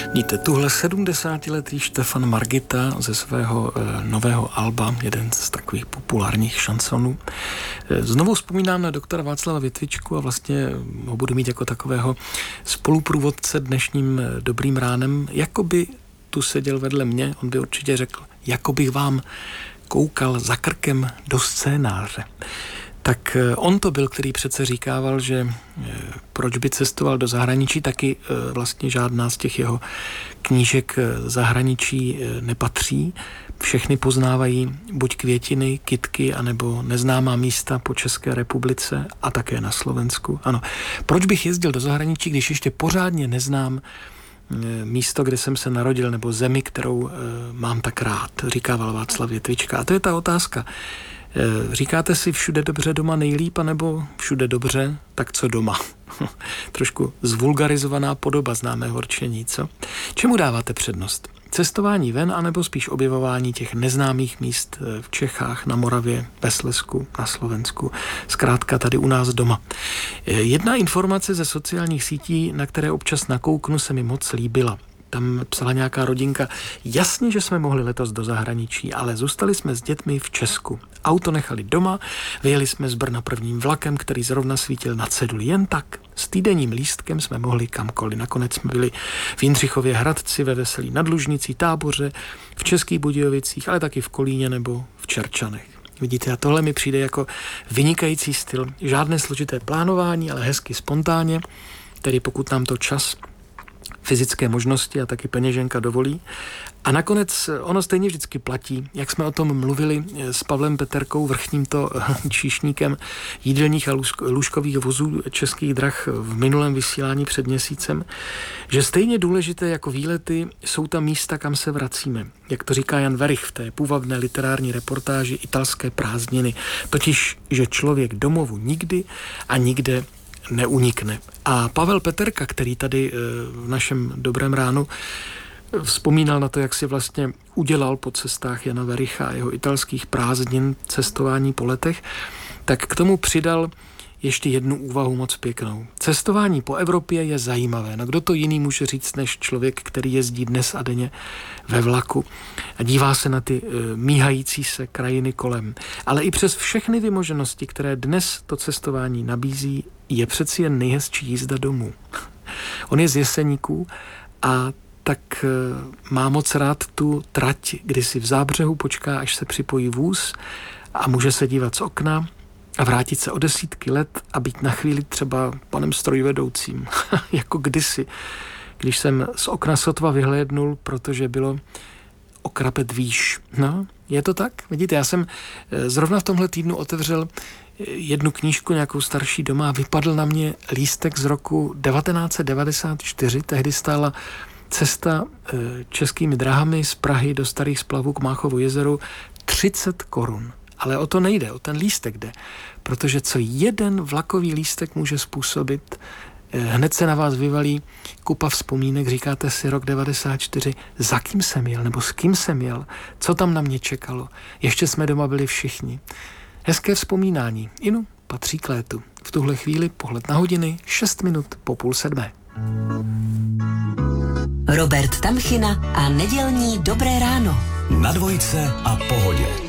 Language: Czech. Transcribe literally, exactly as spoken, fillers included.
Vidíte, tuhle sedmdesátiletý Štefan Margita ze svého e, nového alba, jeden z takových populárních šansonů. E, znovu vzpomínám na doktora Václava Větvičku a vlastně ho budu mít jako takového spoluprůvodce dnešním dobrým ránem. Jakoby tu seděl vedle mě, on by určitě řekl, jako bych vám koukal za krkem do scénáře. Tak on to byl, který přece říkával, že proč by cestoval do zahraničí, taky vlastně žádná z těch jeho knížek zahraničí nepatří. Všechny poznávají buď květiny, kytky, anebo neznámá místa po České republice a také na Slovensku. Ano, proč bych jezdil do zahraničí, když ještě pořádně neznám místo, kde jsem se narodil, nebo zemi, kterou mám tak rád, říkával Václav Větvička. A to je ta otázka. Říkáte si všude dobře, doma nejlíp, anebo všude dobře, tak co doma? Trošku zvulgarizovaná podoba známého rčení, co? Čemu dáváte přednost? Cestování ven, anebo spíš objevování těch neznámých míst v Čechách, na Moravě, ve Slezsku, na Slovensku, zkrátka tady u nás doma. Jedna informace ze sociálních sítí, na které občas nakouknu, se mi moc líbila. Tam psala nějaká rodinka, jasně, že jsme mohli letos do zahraničí, ale zůstali jsme s dětmi v Česku. Auto nechali doma, vyjeli jsme z Brna prvním vlakem, který zrovna svítil na ceduli. Jen tak, s týdenním lístkem jsme mohli kamkoliv. Nakonec jsme byli v Jindřichově Hradci, ve Veselí nad Lužnicí, Táboře, v Českých Budějovicích, ale taky v Kolíně nebo v Čerčanech. Vidíte, a tohle mi přijde jako vynikající styl. Žádné složité plánování, ale hezky spontánně, tedy pokud nám to čas, fyzické možnosti a taky peněženka dovolí. A nakonec ono stejně vždycky platí, jak jsme o tom mluvili s Pavlem Peterkou, vrchním to číšníkem jídelních a lůžkových vozů Českých drah v minulém vysílání před měsícem, že stejně důležité jako výlety jsou ta místa, kam se vracíme. Jak to říká Jan Werich v té půvabné literární reportáži Italské prázdniny. Totiž, že člověk domovu nikdy a nikde neunikne. A Pavel Peterka, který tady v našem dobrém ránu vzpomínal na to, jak si vlastně udělal po cestách Jana Wericha a jeho italských prázdnin cestování po letech, tak k tomu přidal ještě jednu úvahu moc pěknou. Cestování po Evropě je zajímavé. No kdo to jiný může říct, než člověk, který jezdí dnes a denně ve vlaku a dívá se na ty e, míhající se krajiny kolem. Ale i přes všechny vymoženosti, které dnes to cestování nabízí, je přeci jen nejhezčí jízda domů. On je z Jeseníků a tak e, má moc rád tu trať, kdy si v Zábřehu počká, až se připojí vůz a může se dívat z okna a vrátit se o desítky let a být na chvíli třeba panem strojvedoucím, jako kdysi, když jsem z okna sotva vyhlédnul, protože bylo okrapet výš. No, je to tak? Vidíte, já jsem zrovna v tomhle týdnu otevřel jednu knížku, nějakou starší doma a vypadl na mě lístek z roku devatenáct set devadesát čtyři, tehdy stála cesta českými dráhami z Prahy do Starých Splavů k Máchovu jezeru třicet korun. Ale o to nejde, o ten lístek jde, protože co jeden vlakový lístek může způsobit, hned se na vás vyvalí kupa vzpomínek, říkáte si rok devadesát čtyři, za kým jsem jel, nebo s kým jsem jel, co tam na mě čekalo, ještě jsme doma byli všichni. Hezké vzpomínání, inu, patří k létu. V tuhle chvíli pohled na hodiny, šest minut po půl sedmé. Robert Tamchina a nedělní Dobré ráno. Na dvojce a Pohodě.